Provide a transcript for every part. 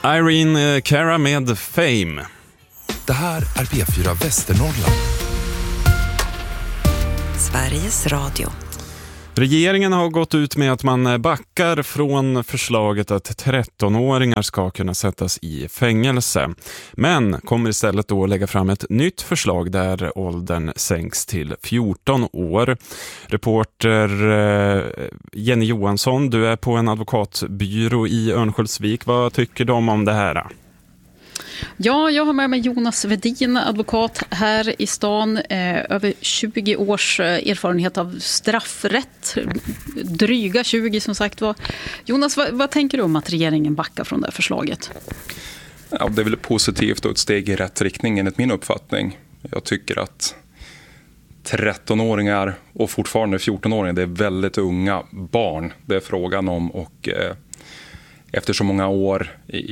Irene Cara med Fame. Det här är P4 Västernorrland. Sveriges Radio. Regeringen har gått ut med att man backar från förslaget att 13-åringar ska kunna sättas i fängelse. Men kommer istället då lägga fram ett nytt förslag där åldern sänks till 14 år. Reporter Jenny Johansson, du är på en advokatbyrå i Örnsköldsvik. Vad tycker de om det här? Ja, jag har med mig Jonas Vedin, advokat här i stan. Över 20 års erfarenhet av straffrätt. Dryga 20 som sagt var. Jonas, vad tänker du om att regeringen backar från det här förslaget? Ja, det är väl positivt och ett steg i rätt riktning enligt min uppfattning. Jag tycker att 13-åringar och fortfarande 14-åringar, det är väldigt unga barn det är frågan om, och efter så många år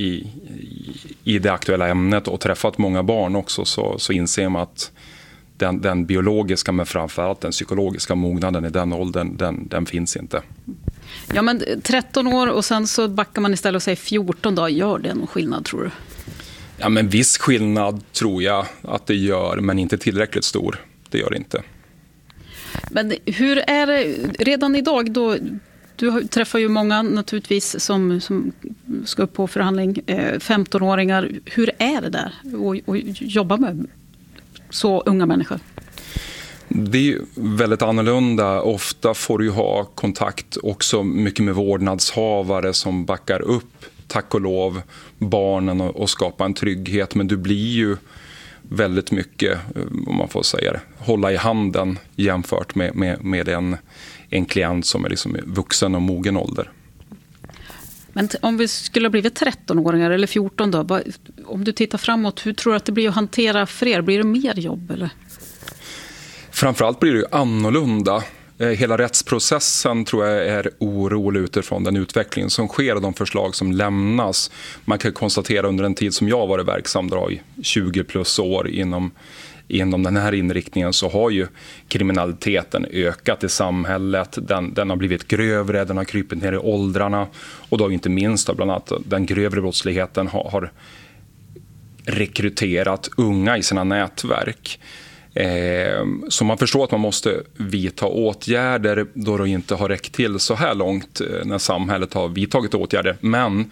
i det aktuella ämnet och träffat många barn också, så inser man att den biologiska men framförallt den psykologiska mognaden i den åldern, den finns inte. Ja, men 13 år och sen så backar man istället och säger 14 dagar. Gör det någon skillnad, tror du? Ja, men viss skillnad tror jag att det gör, men inte tillräckligt stor. Det gör det inte. Men hur är det redan idag då? Du träffar ju många naturligtvis som ska upp på förhandling, 15-åringar. Hur är det där att jobba med så unga människor? Det är ju väldigt annorlunda. Ofta får du ha kontakt också mycket med vårdnadshavare som backar upp, tack och lov, barnen och skapar en trygghet. Men du blir ju väldigt mycket, om man får säga det, hålla i handen jämfört med en klient som är liksom vuxen och mogen ålder. Men om vi skulle ha blivit 13-åringar eller 14 då, om du tittar framåt, hur tror du att det blir att hantera för er? Blir det mer jobb eller? Framförallt blir det ju annorlunda. Hela rättsprocessen tror jag är orolig utifrån den utveckling som sker och de förslag som lämnas. Man kan konstatera under den tid som jag varit verksam, i 20 plus år inom den här inriktningen, så har ju kriminaliteten ökat i samhället. Den har blivit grövre, den har krypit ner i åldrarna, och då inte minst bland annat den grövre brottsligheten har rekryterat unga i sina nätverk. Så man förstår att man måste vidta åtgärder då det inte har räckt till så här långt när samhället har vidtagit åtgärder. Men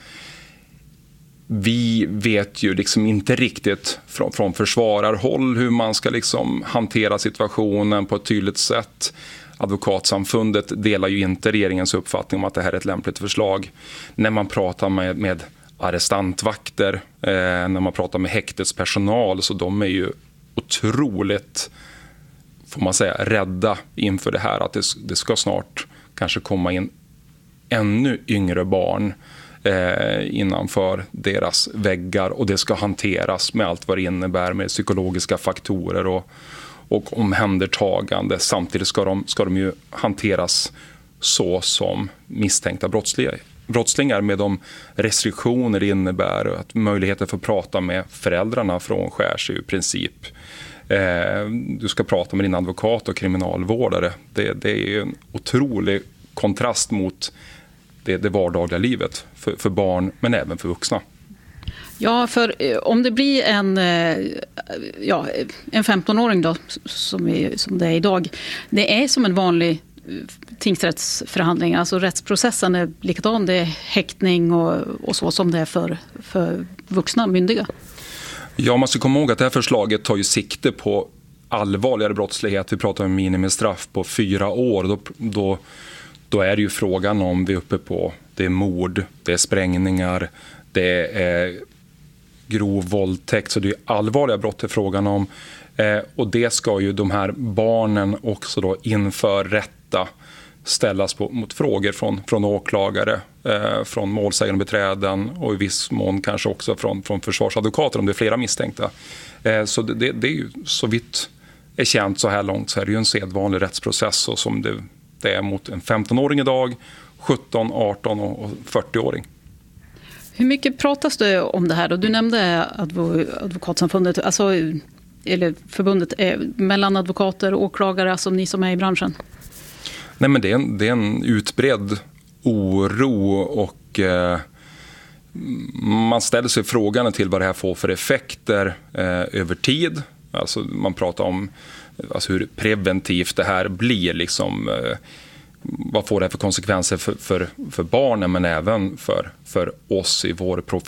vi vet ju liksom inte riktigt från försvararhåll hur man ska liksom hantera situationen på ett tydligt sätt. Advokatsamfundet delar ju inte regeringens uppfattning om att det här är ett lämpligt förslag. När man pratar med arrestantvakter, när man pratar med häktespersonal, så de är ju otroligt, får man säga, rädda inför det här, att det ska snart kanske komma in ännu yngre barn innanför deras väggar, och det ska hanteras med allt vad det innebär med psykologiska faktorer och omhändertagande. Samtidigt ska de ju hanteras så som misstänkta brottslingar med de restriktioner det innebär, och att möjligheten för att prata med föräldrarna frånskärs i princip. Du ska prata med din advokat och kriminalvårdare. Det är ju en otrolig kontrast mot det vardagliga livet för barn, men även för vuxna. Ja, för om det blir en 15-åring då, som det är idag, det är som en vanlig tingsrättsförhandling, alltså rättsprocessen är likadan, det är häktning och så som det är för vuxna myndiga. Ja, man ska komma ihåg att det här förslaget tar ju sikte på allvarligare brottslighet. Vi pratar om minimistraff på 4 år. Då är det ju frågan om vi är uppe på, det är mord, det är sprängningar, det är grov våldtäkt, så det är allvarliga brott det är frågan om. Och det ska ju de här barnen också då inför rätta ställas mot frågor från åklagare, från målsägande beträden och i viss mån kanske också från försvarsadvokater om det är flera misstänkta. Så det är ju, så vitt är känt så här långt, så är det ju en sedvanlig rättsprocess, och som det är mot en 15-åring idag, 17, 18 och 40-åring. Hur mycket pratas det om det här då? Du nämnde advokatsamfundet, alltså, eller förbundet, mellan advokater och åklagare, alltså ni som är i branschen. Nej, men det är en utbredd oro och man ställer sig frågan till vad det här får för effekter över tid. Alltså man pratar om hur preventivt det här blir. Liksom, vad får det för konsekvenser för barnen men även för oss i vår